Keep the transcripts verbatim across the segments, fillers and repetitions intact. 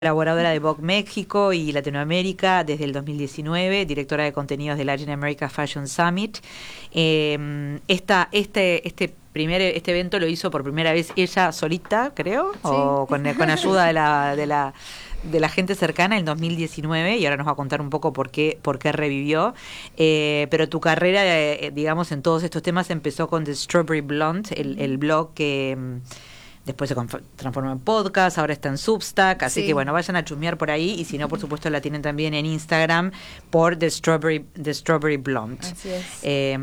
Colaboradora de Vogue México y Latinoamérica desde el dos mil diecinueve, directora de contenidos del Latin America Fashion Summit. Eh, esta, este, este primer este evento lo hizo por primera vez ella solita, creo, sí. o con, con ayuda de la, de la de la gente cercana en dos mil diecinueve, y ahora nos va a contar un poco por qué por qué revivió. Eh, pero tu carrera, eh, digamos, en todos estos temas empezó con The Strawberry Blonde, el, el blog que después se transformó en podcast, ahora está en Substack, así sí. que bueno, vayan a chusmear por ahí, y si no, por supuesto, la tienen también en Instagram por The Strawberry, The Strawberry Blonde. Así es. Eh,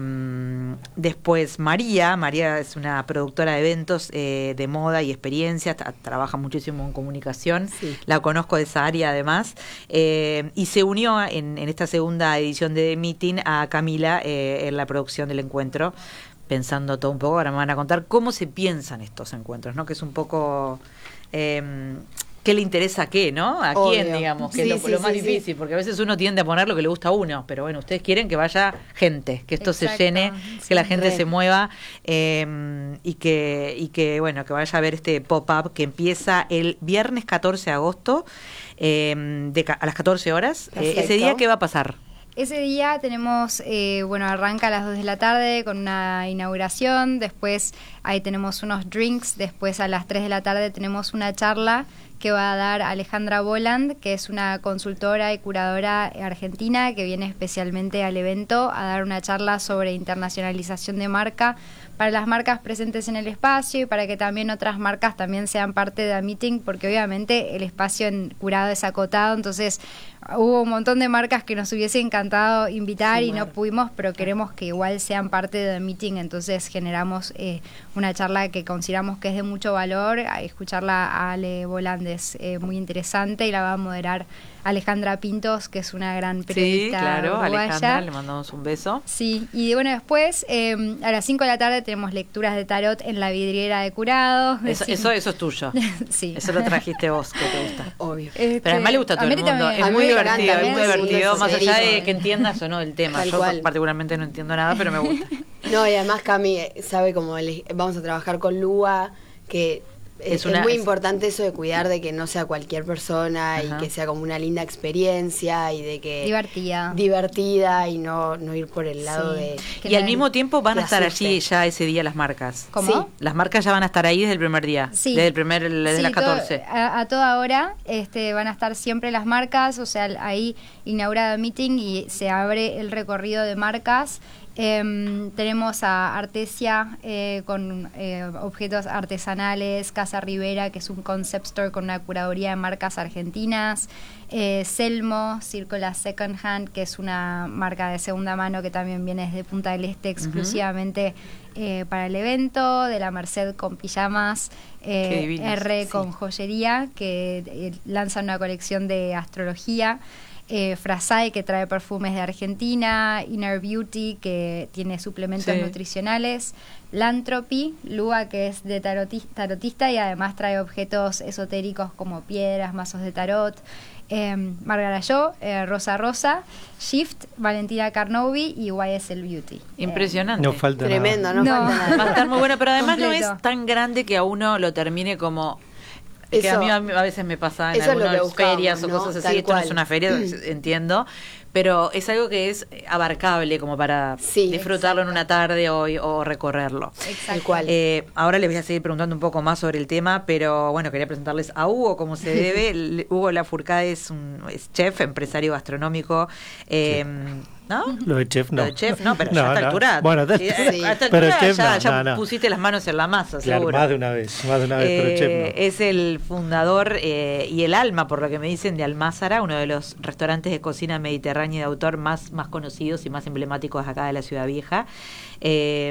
después María, María es una productora de eventos eh, de moda y experiencias, tra- trabaja muchísimo en comunicación, sí. la conozco de esa área además, eh, y se unió en, en esta segunda edición de The Meeting a Camila eh, en la producción del encuentro, pensando todo un poco. Ahora me van a contar cómo se piensan estos encuentros, ¿no? Que es un poco eh, qué le interesa a qué, ¿no? A Obvio. quién, digamos, que sí, es lo, sí, lo más sí, difícil, sí. porque a veces uno tiende a poner lo que le gusta a uno, pero bueno, ustedes quieren que vaya gente, que esto Exacto. se llene, sí, que la gente bien. se mueva eh, y que y que bueno, que vaya a ver este pop-up que empieza el viernes catorce de agosto eh, de, a las catorce horas. Eh, ese día, ¿qué va a pasar? Ese día tenemos, eh, bueno, arranca a las dos de la tarde con una inauguración, después ahí tenemos unos drinks, después a las tres de la tarde tenemos una charla que va a dar Alejandra Boland, que es una consultora y curadora argentina que viene especialmente al evento a dar una charla sobre internacionalización de marca para las marcas presentes en el espacio y para que también otras marcas también sean parte de la meeting, porque obviamente el espacio en curado es acotado, entonces hubo un montón de marcas que nos hubiese encantado invitar sí, y bueno. no pudimos, pero queremos que igual sean parte de la meeting, entonces generamos eh, una charla que consideramos que es de mucho valor. Escucharla a Ale Boland es eh, muy interesante y la va a moderar Alejandra Pintos, que es una gran periodista Sí, claro, uruguaya. Alejandra, le mandamos un beso. Sí, y bueno, después eh, a las cinco de la tarde tenemos lecturas de tarot en la vidriera de Curado. Eso, eso, eso es tuyo. Sí. Eso lo trajiste vos, que te gusta. Obvio. Este, Pero además le gusta a todo a el mundo. También. Es muy divertido, encanta, es muy divertido, sí, más sí, allá sí. de que entiendas o no el tema. Tal Yo cual. particularmente no entiendo nada, pero me gusta. No, y además Cami sabe como el, vamos a trabajar con Lua, que es, es, una, es muy es... importante eso de cuidar de que no sea cualquier persona Ajá. y que sea como una linda experiencia y de que divertida divertida y no, no ir por el lado sí. de y al mismo tiempo van a estar asuste. allí ya ese día las marcas. ¿Cómo? Sí. Las marcas ya van a estar ahí desde el primer día, sí. desde el primer desde sí, las catorce. Todo, a, a toda hora este, van a estar siempre las marcas, o sea, ahí inaugurada el meeting y se abre el recorrido de marcas. Eh, tenemos a Artesia eh, con eh, objetos artesanales, Casa Rivera, que es un concept store con una curaduría de marcas argentinas, eh, Selmo, Círcola Second Hand, que es una marca de segunda mano que también viene desde Punta del Este exclusivamente uh-huh. eh, para el evento, de la Merced con pijamas, eh, R sí. con joyería, que eh, lanza una colección de astrología. Eh, Frasae, que trae perfumes de Argentina, Inner Beauty, que tiene suplementos sí. nutricionales, Lantropy, Lua, que es de tarotista, tarotista y además trae objetos esotéricos como piedras, mazos de tarot, eh, Margarita Yo, eh, Rosa Rosa, Shift, Valentina Carnovi y Y S L Beauty. Impresionante. No falta Tremendo, nada. no, no falta nada. Va a estar muy bueno, pero además Completo. no es tan grande que a uno lo termine como... Eso, que a mí a veces me pasa en algunas buscamos, ferias o ¿no? cosas así, Tal esto cual. no es una feria, entiendo, pero es algo que es abarcable como para sí, disfrutarlo exacto. en una tarde o, o recorrerlo. Exacto. Eh, ahora les voy a seguir preguntando un poco más sobre el tema, pero bueno, quería presentarles a Hugo como se debe. Hugo Lafourcade es un es chef, empresario gastronómico. Eh, sí. ¿No? Lo de chef no. Lo de chef no, pero no, ya a esta no. altura. Bueno, de, sí, sí. a esta pero altura chef ya, no, ya no, no. pusiste las manos en la masa, claro, seguro. más de una vez, más de una vez, eh, pero chef no. Es el fundador eh, y el alma, por lo que me dicen, de Almázara, uno de los restaurantes de cocina mediterránea de autor más, más conocidos y más emblemáticos acá de la Ciudad Vieja. Eh,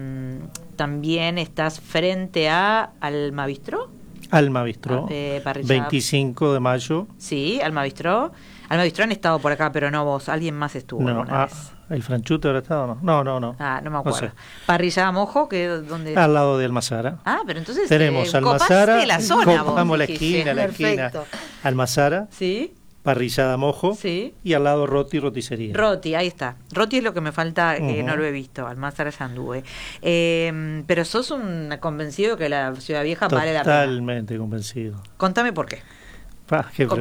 también estás frente a Alma Bistró. Alma Bistró, eh, veinticinco de mayo. Sí, Alma Bistró. Alma Bistró han estado por acá, pero no vos, alguien más estuvo no, alguna ah, vez. ¿El Franchute habrá estado o no? No, no, no. Ah, no me acuerdo. No sé. Parrillada Mojo, que donde al lado de Almazara. Ah, pero entonces tenemos eh, Almazara, la zona, copamos vos, la dijiste. esquina, la Perfecto. esquina. Almazara. Sí. Parrillada Mojo. Sí. Y al lado Roti, roticería. Roti, ahí está. Roti es lo que me falta, que Uh-huh. no lo he visto. Almázara ya anduve. Eh, pero sos un convencido que la Ciudad Vieja vale la pena. Totalmente convencido. Contame por qué. Pa, qué